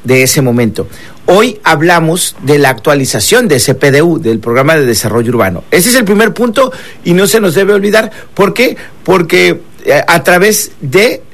de ese momento. Hoy hablamos de la actualización de ese PDU, del Programa de Desarrollo Urbano. Ese es el primer punto y no se nos debe olvidar. ¿Por qué? Porque a través de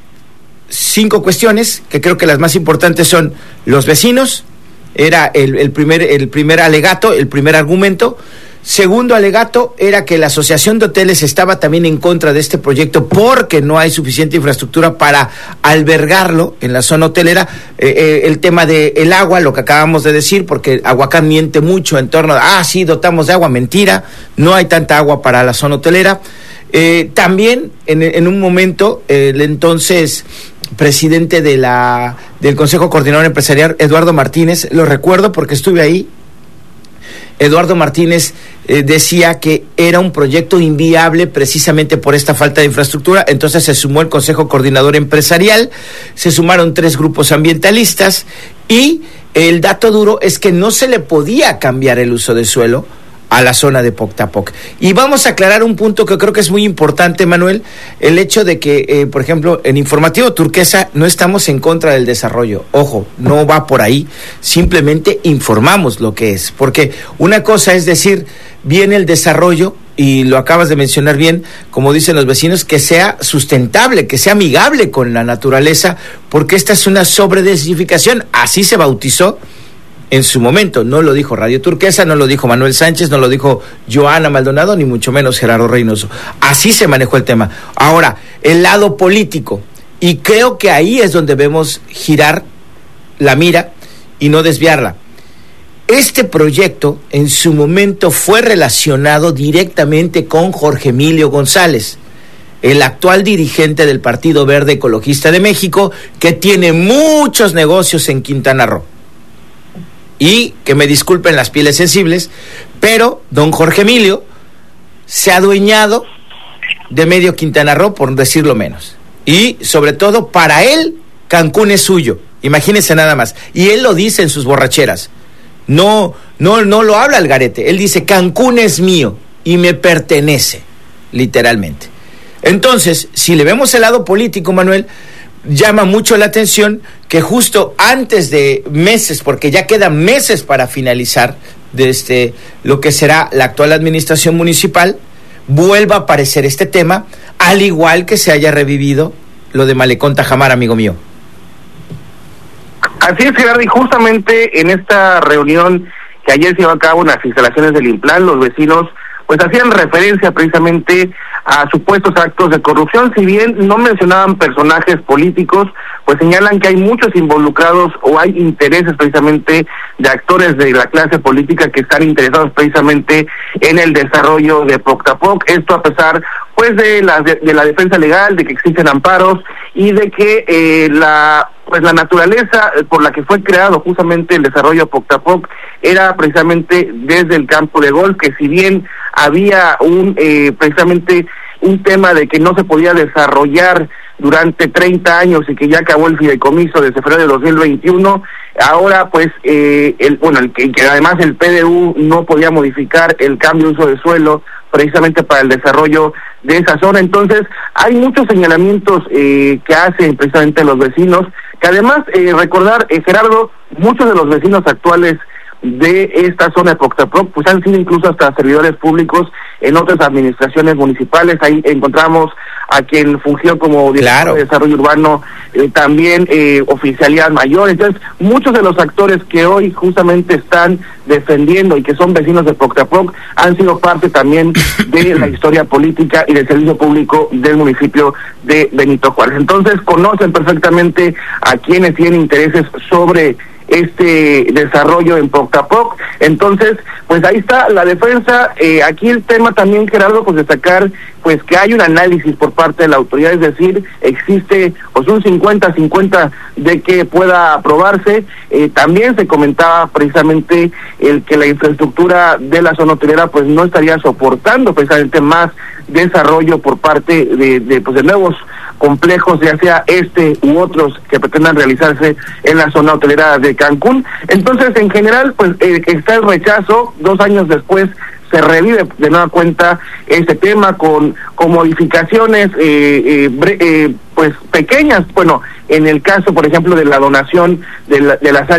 5 cuestiones, que creo que las más importantes son los vecinos, era el primer alegato, el primer argumento. Segundo alegato era que la Asociación de Hoteles estaba también en contra de este proyecto porque no hay suficiente infraestructura para albergarlo en la zona hotelera. El tema del agua, lo que acabamos de decir, porque Aguacán miente mucho en torno a, sí, dotamos de agua, mentira, no hay tanta agua para la zona hotelera. También en un momento el entonces presidente del Consejo Coordinador Empresarial, Eduardo Martínez, lo recuerdo porque estuve ahí. Eduardo Martínez decía que era un proyecto inviable precisamente por esta falta de infraestructura. Entonces se sumó el Consejo Coordinador Empresarial, se sumaron 3 grupos ambientalistas y el dato duro es que no se le podía cambiar el uso de suelo a la zona de Poctapoc. Y vamos a aclarar un punto que creo que es muy importante, Manuel, el hecho de que, por ejemplo, en Informativo Turquesa no estamos en contra del desarrollo. Ojo, no va por ahí, simplemente informamos lo que es, porque una cosa es decir, viene el desarrollo, y lo acabas de mencionar bien, como dicen los vecinos, que sea sustentable, que sea amigable con la naturaleza, porque esta es una sobredensificación, así se bautizó en su momento. No lo dijo Radio Turquesa, no lo dijo Manuel Sánchez, no lo dijo Joana Maldonado, ni mucho menos Gerardo Reynoso. Así se manejó el tema. Ahora, el lado político, y creo que ahí es donde debemos girar la mira y no desviarla. Este proyecto en su momento fue relacionado directamente con Jorge Emilio González, el actual dirigente del Partido Verde Ecologista de México, que tiene muchos negocios en Quintana Roo. Y que me disculpen las pieles sensibles, pero don Jorge Emilio se ha adueñado de medio Quintana Roo, por decirlo menos. Y sobre todo, para él, Cancún es suyo. Imagínense nada más. Y él lo dice en sus borracheras. No lo habla al garete. Él dice, Cancún es mío y me pertenece, literalmente. Entonces, si le vemos el lado político, Manuel, llama mucho la atención que justo antes de meses, porque ya quedan meses para finalizar desde lo que será la actual administración municipal, vuelva a aparecer este tema, al igual que se haya revivido lo de Malecón Tajamar, amigo mío. Así es, Gerardo, y justamente en esta reunión que ayer se llevó a cabo en las instalaciones del Implan, los vecinos pues hacían referencia precisamente a supuestos actos de corrupción. Si bien no mencionaban personajes políticos, pues señalan que hay muchos involucrados o hay intereses precisamente de actores de la clase política que están interesados precisamente en el desarrollo de Poctapoc. Esto a pesar pues de la defensa legal, de que existen amparos y de que la naturaleza por la que fue creado justamente el desarrollo de Poctapoc era precisamente desde el campo de golf, que si bien había precisamente un tema de que no se podía desarrollar durante 30 años y que ya acabó el fideicomiso desde febrero de 2021, ahora pues que además el PDU no podía modificar el cambio de uso de suelo precisamente para el desarrollo de esa zona. Entonces hay muchos señalamientos que hacen precisamente los vecinos, que además recordar, Gerardo, muchos de los vecinos actuales de esta zona de Poctapoc pues han sido incluso hasta servidores públicos en otras administraciones municipales. Ahí encontramos a quien fungió como director de desarrollo urbano, también oficialidad mayor. Entonces muchos de los actores que hoy justamente están defendiendo y que son vecinos de Poctapoc han sido parte también de la historia política y del servicio público del municipio de Benito Juárez. Entonces conocen perfectamente a quienes tienen intereses sobre este desarrollo en Poctapoc. Entonces, pues ahí está la defensa. Aquí el tema también, Gerardo, pues destacar pues que hay un análisis por parte de la autoridad, es decir, existe pues un 50-50 de que pueda aprobarse. También se comentaba precisamente el que la infraestructura de la zona hotelera pues no estaría soportando precisamente más desarrollo por parte de nuevos complejos, ya sea este u otros que pretendan realizarse en la zona hotelera de Cancún. Entonces, en general, pues está el rechazo. 2 años después se revive de nueva cuenta este tema con modificaciones pues pequeñas. Bueno, en el caso, por ejemplo, de la donación de las